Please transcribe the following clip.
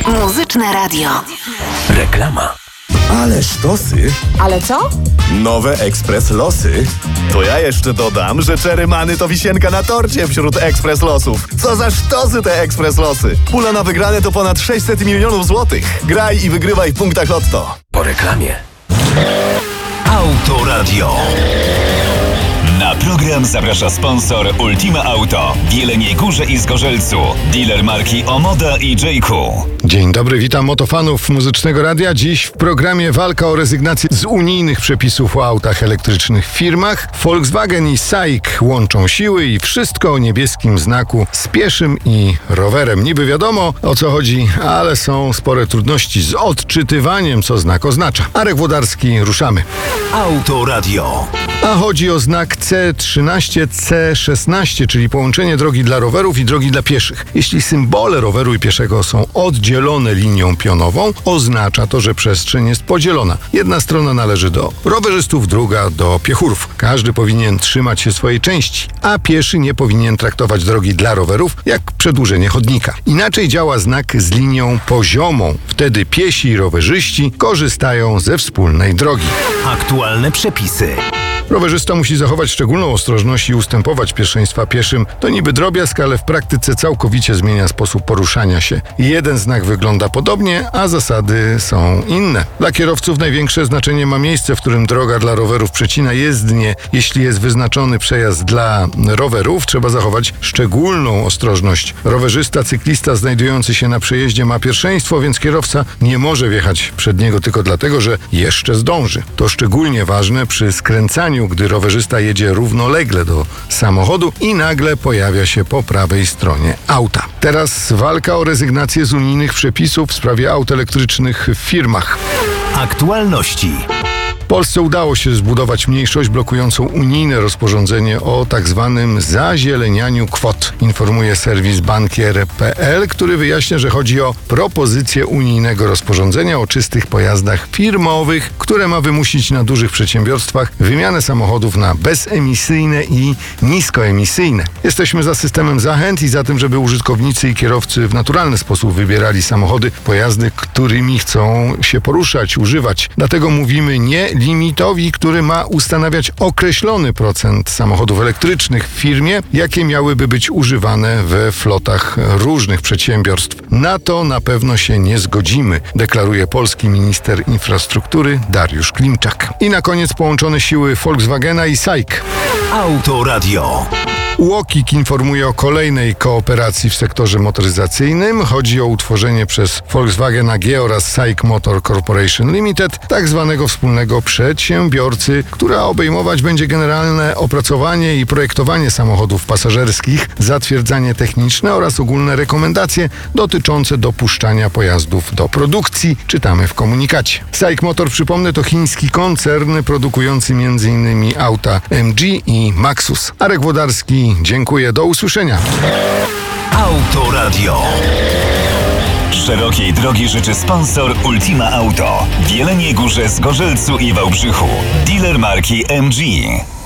Muzyczne Radio. Reklama. Ale sztosy. Ale co? Nowe Ekspres Losy. To ja jeszcze dodam, że Czerymany to wisienka na torcie wśród Ekspres Losów. Co za sztosy te Ekspres Losy. Pula na wygrane to ponad 600 milionów złotych. Graj i wygrywaj w punktach Lotto. Po reklamie. Autoradio. Na program zaprasza sponsor Ultima Auto w Jeleniej Górze i Zgorzelcu. Dealer marki Omoda i J.Q. Dzień dobry, witam motofanów Muzycznego Radia. Dziś w programie walka o rezygnację z unijnych przepisów o autach elektrycznych w firmach. Volkswagen i SAIC łączą siły i wszystko o niebieskim znaku z pieszym i rowerem. Niby wiadomo, o co chodzi, ale są spore trudności z odczytywaniem, co znak oznacza. Arek Włodarski, ruszamy. Autoradio. A chodzi o znak C13, C16, czyli połączenie drogi dla rowerów i drogi dla pieszych. Jeśli symbole roweru i pieszego są oddzielone linią pionową, oznacza to, że przestrzeń jest podzielona. Jedna strona należy do rowerzystów, druga do piechurów. Każdy powinien trzymać się swojej części, a pieszy nie powinien traktować drogi dla rowerów jak przedłużenie chodnika. Inaczej działa znak z linią poziomą. Wtedy piesi i rowerzyści korzystają ze wspólnej drogi. Aktualne przepisy. Rowerzysta musi zachować szczególną ostrożność i ustępować pierwszeństwa pieszym. To niby drobiazg, ale w praktyce całkowicie zmienia sposób poruszania się. Jeden znak wygląda podobnie, a zasady są inne. Dla kierowców największe znaczenie ma miejsce, w którym droga dla rowerów przecina jezdnię. Jeśli jest wyznaczony przejazd dla rowerów, trzeba zachować szczególną ostrożność. Rowerzysta, cyklista znajdujący się na przejeździe ma pierwszeństwo, więc kierowca nie może wjechać przed niego tylko dlatego, że jeszcze zdąży. To szczególnie ważne przy skręcaniu, gdy rowerzysta jedzie równolegle do samochodu i nagle pojawia się po prawej stronie auta. Teraz walka o rezygnację z unijnych przepisów w sprawie aut elektrycznych w firmach. Aktualności. Polsce udało się zbudować mniejszość blokującą unijne rozporządzenie o tak zwanym zazielenianiu kwot, informuje serwis bankier.pl, który wyjaśnia, że chodzi o propozycję unijnego rozporządzenia o czystych pojazdach firmowych, które ma wymusić na dużych przedsiębiorstwach wymianę samochodów na bezemisyjne i niskoemisyjne. Jesteśmy za systemem zachęt i za tym, żeby użytkownicy i kierowcy w naturalny sposób wybierali samochody, pojazdy, którymi chcą się poruszać, używać. Dlatego mówimy nie limitowi, który ma ustanawiać określony procent samochodów elektrycznych w firmie, jakie miałyby być używane we flotach różnych przedsiębiorstw. Na to na pewno się nie zgodzimy, deklaruje polski minister infrastruktury Dariusz Klimczak. I na koniec połączone siły Volkswagena i SAIC. Autoradio. UOKiK informuje o kolejnej kooperacji w sektorze motoryzacyjnym. Chodzi o utworzenie przez Volkswagen AG oraz SAIC Motor Corporation Limited tak zwanego wspólnego przedsiębiorcy, która obejmować będzie generalne opracowanie i projektowanie samochodów pasażerskich, zatwierdzanie techniczne oraz ogólne rekomendacje dotyczące dopuszczania pojazdów do produkcji, czytamy w komunikacie. SAIC Motor, przypomnę, to chiński koncern produkujący m.in. auta MG i Maxus. Arek Włodarski, dziękuję, do usłyszenia. Autoradio. Szerokiej drogi życzy sponsor Ultima Auto w Jeleniej Górze, Zgorzelcu i Wałbrzychu. Dealer marki MG.